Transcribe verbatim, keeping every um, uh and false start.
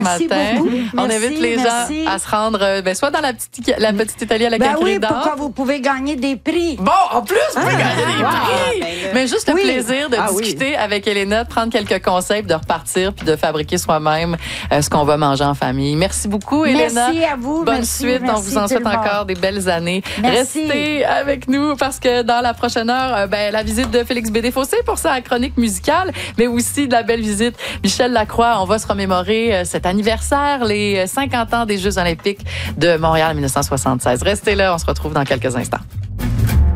Merci matin. beaucoup. On Merci, invite les merci. gens à se rendre euh, ben, soit dans la petite, la petite Italie à la Ben Calculaire oui, d'or. pourquoi vous pouvez gagner des prix. Bon, en plus, vous pouvez gagner des wow. prix. Ben là. Mais juste le Oui. plaisir de Ah discuter oui. avec Elena, de prendre quelques conseils, de repartir puis de fabriquer soi-même euh, ce qu'on va manger en famille. Merci beaucoup, Elena. Merci à vous. Bonne merci, suite. merci On vous en tout souhaite le monde. encore des belles années. Merci. Restez avec nous parce que dans la prochaine heure, euh, ben, la visite de Félix Bédé-Fossé pour sa chronique musicale, mais aussi de la belle visite Michel Lacroix. On va se remémorer euh, cet anniversaire, les cinquante ans des Jeux olympiques de Montréal en dix-neuf soixante-seize. Restez là, on se retrouve dans quelques instants.